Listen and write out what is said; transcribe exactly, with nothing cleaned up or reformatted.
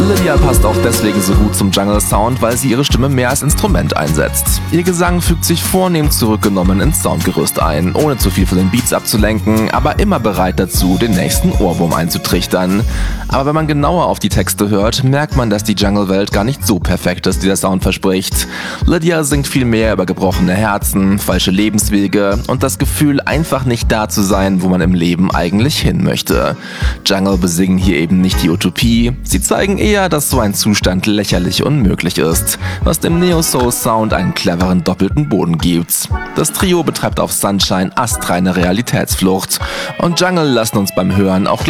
Lydia passt auch deswegen so gut zum Jungle-Sound, weil sie ihre Stimme mehr als Instrument einsetzt. Ihr Gesang fügt sich vornehm zurückgenommen ins Soundgerüst ein, ohne zu viel von den Beats abzulenken, aber immer bereit dazu, den nächsten Ohrwurm einzutrichtern. Aber wenn man genauer auf die Texte hört, merkt man, dass die Jungle-Welt gar nicht so perfekt ist, wie der Sound verspricht. Lydia singt viel mehr über gebrochene Herzen, falsche Lebenswege und das Gefühl, einfach nicht da zu sein, wo man im Leben eigentlich hin möchte. Jungle besingen hier eben nicht die Utopie, sie zeigen eher, dass so ein Zustand lächerlich unmöglich ist, was dem Neo-Soul-Sound einen cleveren doppelten Boden gibt. Das Trio betreibt auf Sunshine astreine Realitätsflucht und Jungle lassen uns beim Hören auch